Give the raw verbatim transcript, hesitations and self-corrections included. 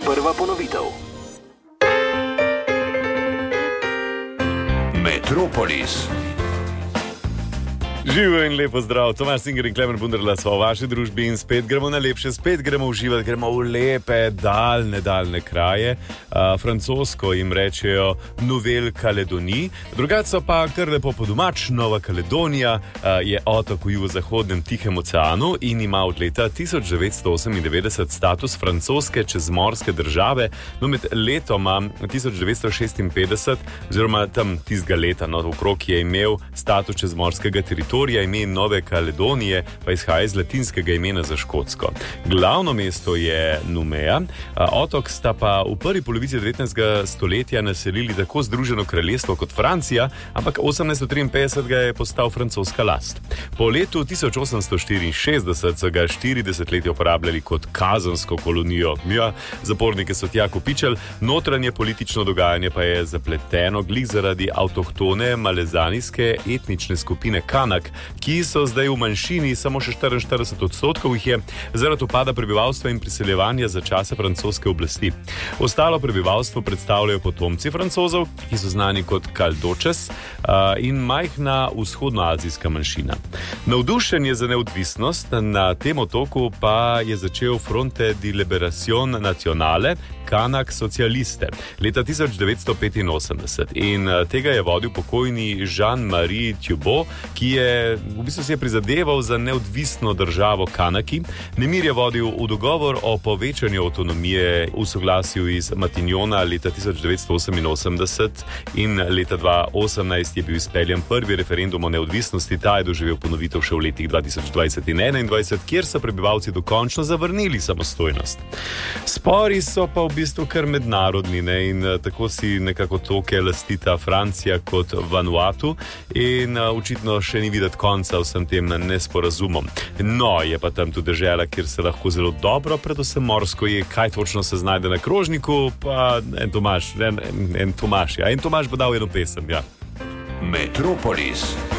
Prva ponovitev. Metropolis. Živijo in lepo zdrav, Tomaž Singer in Klemen Bunderla smo v vaši družbi in spet gremo na lepše, spet gremo uživati, gremo v lepe, daljne, daljne kraje. Uh, francosko jim rečejo Nouvelle Calédonie, drugače pa kar lepo po domač, Nova Kaledonija uh, je otok v jugozahodnem Tihem oceanu in ima od leta tisoč devetsto osemindevetdeset status francoske čezmorske države. No, med letoma tisoč devetsto šestinpetdeset, oziroma tam tistega leta, no, okrog je imel status čezmorskega teritorija. Ime Nove Kaledonije pa izhaja iz latinskega imena za Škotsko. Glavno mesto je Nouméa, otok sta pa v prvi polovici devetnajstega stoletja naselili tako Združeno kraljestvo kot Francija, ampak osemnajststo triinpetdeset ga je postal francoska last. Po letu tisoč osemsto štiriinšestdeset so ga štiri desetletja uporabljali kot kazensko kolonijo. Ja, zapornike so tja kopičili, notranje politično dogajanje pa je zapleteno glih zaradi avtohtone malezanijske etnične skupine Kanak, ki so zdaj v manjšini, samo še štiriinštirideset odstotkov jih je, zaradi upada prebivalstva in priseljevanja za časa francoske oblasti. Ostalo prebivalstvo predstavljajo potomci Francozov, ki so znani kot Caldoches, in majhna vzhodnoazijska manjšina. Navdušenje za neodvisnost na tem otoku pa je začel Fronte de Liberación Nacionale, Kanak socialiste, leta tisoč devetsto petinosemdeset, in tega je vodil pokojni Jean-Marie Thibault, ki je v bistvu si je prizadeval za neodvisno državo Kanaki. Nemir je vodil v dogovor o povečanju avtonomije v soglasju iz Matignona leta tisoč devetsto oseminosemdeset in leta dva tisoč osemnajst je bil izpeljan prvi referendum o neodvisnosti. Ta je doživel ponovitev še v letih dva tisoč dvajset in enaindvajset, kjer so prebivalci dokončno zavrnili samostojnost. Spori so pa v bistvu kar mednarodni, ne? In tako si nekako toke lastita Francija kot Vanuatu in očitno še ni videti konca vsem tem nesporazumom. No, je pa tam tudi dežela, kjer se lahko zelo dobro, predvsem morsko je, kaj točno se znajde na krožniku, pa en Tomaž, en, en Tomaž, ja, en Tomaž bo dal eno pesem, ja. Metropolis.